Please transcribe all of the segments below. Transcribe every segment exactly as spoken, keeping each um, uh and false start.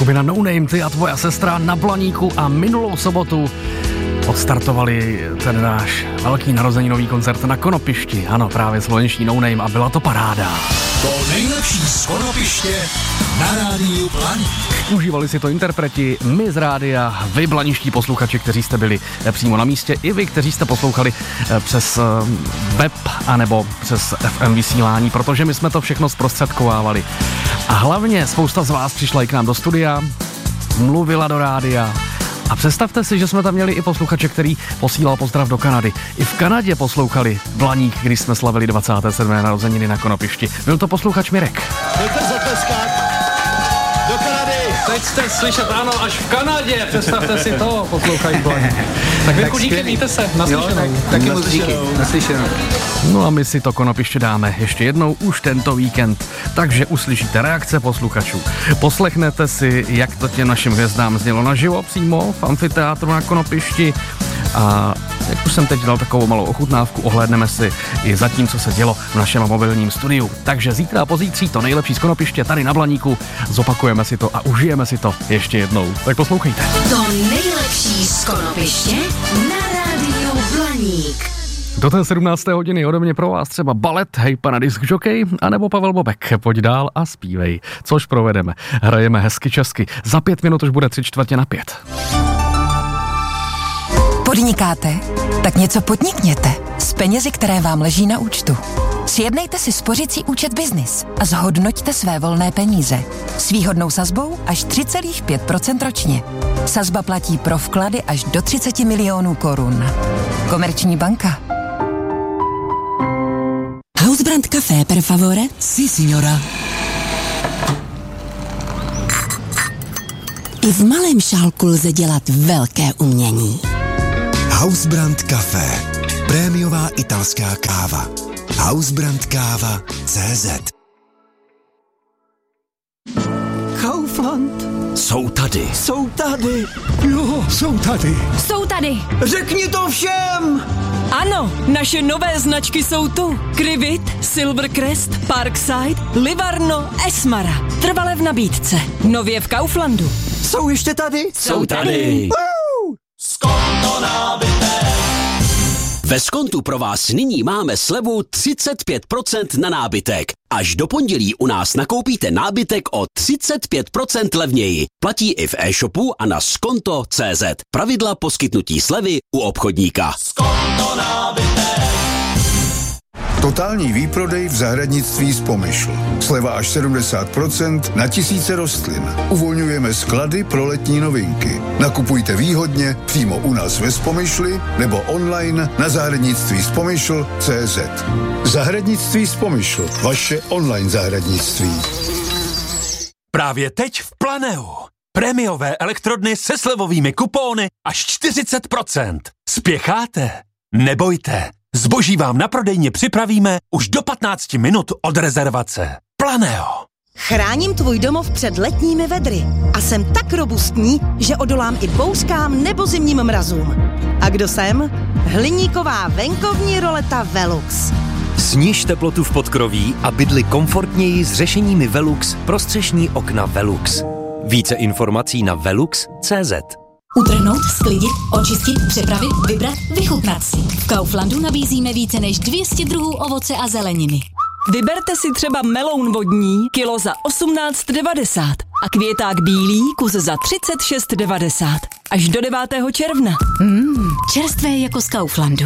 Skupina No Name, Ty a tvoja sestra na Blaníku a minulou sobotu odstartovali ten náš velký narozeninový koncert na Konopišti. Ano, právě slovenští No Name a byla to paráda. To nejlepší z Konopiště na rádiu Blaník. Užívali si to interpreti, my z rádia, vy blaniští posluchači, kteří jste byli přímo na místě, i vy, kteří jste poslouchali přes web anebo přes F M vysílání, protože my jsme to všechno zprostředkovávali. A hlavně spousta z vás přišla i k nám do studia, mluvila do rádia. A představte si, že jsme tam měli i posluchače, který posílal pozdrav do Kanady. I v Kanadě poslouchali Blaník, když jsme slavili dvacáté sedmé narozeniny na Konopišti. Byl to posluchač Mirek. Pojďte zatleskat do Kanady. Teď jste slyšet, ano, až v Kanadě. Představte si to, poslouchají Blaník. Tak Mirku, díky, mějte se. Naslyšenou. Taky moc díky. Naslyšenou. No a my si to Konopiště dáme ještě jednou už tento víkend. Takže uslyšíte reakce posluchačů. Poslechnete si, jak to tě našim hvězdám znělo naživo přímo v amfiteátru na Konopišti. A jak už jsem teď dal takovou malou ochutnávku, ohlédneme si i za tím, co se dělo v našem mobilním studiu. Takže zítra a pozítří to nejlepší z Konopiště tady na Blaníku. Zopakujeme si to a užijeme si to ještě jednou. Tak poslouchejte. To nejlepší z Konopiště na rádiu Blaník. Do té sedmnácté hodiny ode mě pro vás třeba balet, hej pana disk jockey, anebo Pavel Bobek. Pojď dál a zpívej, což provedeme. Hrajeme hezky česky. Za pět minut už bude tři čtvrtě na pět. Podnikáte? Tak něco podnikněte s penězi, které vám leží na účtu. Sjednejte si spořící účet Business a zhodnoťte své volné peníze. S výhodnou sazbou až tři celá pět procenta ročně. Sazba platí pro vklady až do třicet milionů korun. Komerční banka. Hausbrand Café, per favore? Si, signora. I v malém šálku lze dělat velké umění. Hausbrand Café. Prémiová italská káva. Hausbrandkáva tečka cé zet. Kaufland. Jsou tady. Jsou tady. Jo, jsou tady. Jsou tady. Řekni to všem. Ano, naše nové značky jsou tu. Krivit, Silvercrest, Parkside, Livarno, Esmara. Trvale v nabídce. Nově v Kauflandu. Jsou ještě tady? Jsou tady. Skonto nábytek. Ve Skontu pro vás nyní máme slevu třicet pět procent na nábytek. Až do pondělí u nás nakoupíte nábytek o třicet pět procent levněji. Platí i v e-shopu a na skonto tečka cé zet. Pravidla poskytnutí slevy u obchodníka. Skonto nábytek. Totální výprodej v zahradnictví z Pomyšl. Sleva až sedmdesát procent na tisíce rostlin. Uvolňujeme sklady pro letní novinky. Nakupujte výhodně přímo u nás ve Spomyšli nebo online na zahradnictví z Pomyšl tečka cé zet. Zahradnictví z Pomyšl. Vaše online zahradnictví. Právě teď v Planeu. Prémiové elektrodny se slevovými kupóny až čtyřicet procent. Spěcháte? Nebojte. Zboží vám na prodejně připravíme už do patnáct minut od rezervace. Planeo. Chráním tvůj domov před letními vedry a jsem tak robustní, že odolám i bouřkám nebo zimním mrazům. A kdo jsem? Hliníková venkovní roleta Velux. Sniž teplotu v podkroví a bydli komfortněji s řešeními Velux pro střešní okna Velux. Více informací na velux tečka cé zet. Utrhnout, sklidit, očistit, připravit, vybrat, vychutnat si. V Kauflandu nabízíme více než dvě stě druhů ovoce a zeleniny. Vyberte si třeba meloun vodní, kilo za osmnáct devadesát a květák bílý, kus za třicet šest devadesát. Až do devátého června. Mmm, čerstvé jako z Kauflandu.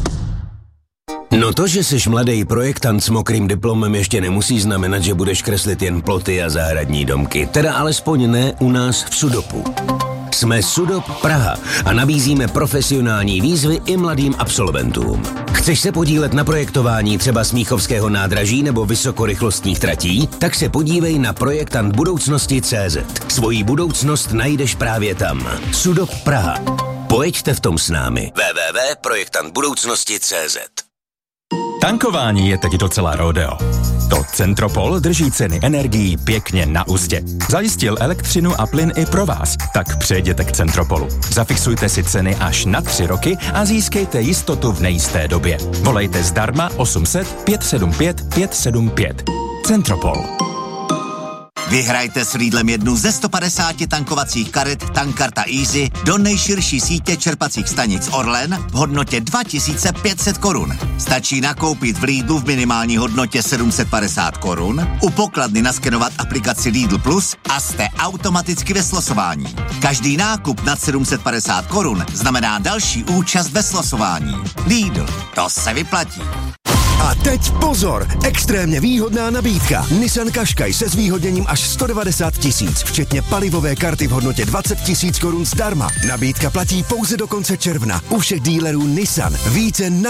No to, že jsi mladý projektant s mokrým diplomem, ještě nemusí znamenat, že budeš kreslit jen ploty a zahradní domky. Teda alespoň ne u nás v Sudopu. Jsme Sudop Praha a nabízíme profesionální výzvy i mladým absolventům. Chceš se podílet na projektování třeba Smíchovského nádraží nebo vysokorychlostních tratí? Tak se podívej na projektant budoucnosti tečka cé zet. Svoji budoucnost najdeš právě tam. Sudop Praha. Pojeďte v tom s námi. w w w tečka projektant budoucnosti tečka cé zet. Tankování je teď docela rodeo. To Centropol drží ceny energií pěkně na uzdě. Zajistil elektřinu a plyn i pro vás, tak přejděte k Centropolu. Zafixujte si ceny až na tři roky a získejte jistotu v nejisté době. Volejte zdarma osm set pět sedm pět pět sedm pět. Centropol. Vyhrajte s Lidlem jednu ze sto padesáti tankovacích karet Tankarta Easy do nejširší sítě čerpacích stanic Orlen v hodnotě dva tisíce pět set korun. Stačí nakoupit v Lidlu v minimální hodnotě sedm set padesát korun, u pokladny naskenovat aplikaci Lidl Plus a jste automaticky ve slosování. Každý nákup nad sedm set padesát korun znamená další účast ve slosování. Lidl, to se vyplatí. A teď pozor! Extrémně výhodná nabídka. Nissan Qashqai se zvýhodněním až sto devadesát tisíc, včetně palivové karty v hodnotě dvacet tisíc korun zdarma. Nabídka platí pouze do konce června. U všech dílerů Nissan. Více na